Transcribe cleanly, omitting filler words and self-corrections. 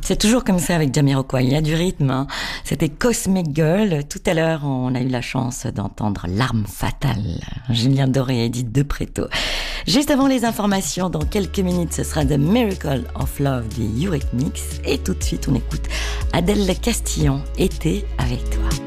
C'est toujours comme ça avec Jamiroquai, il y a du rythme, hein. C'était Cosmic Girl. Tout à l'heure, on a eu la chance d'entendre L'arme fatale, Julien Doré et Edith de Pretto. Juste avant les informations, dans quelques minutes, ce sera The Miracle of Love des Eurythmics. Et tout de suite, on écoute Adèle Castillon, Été avec toi.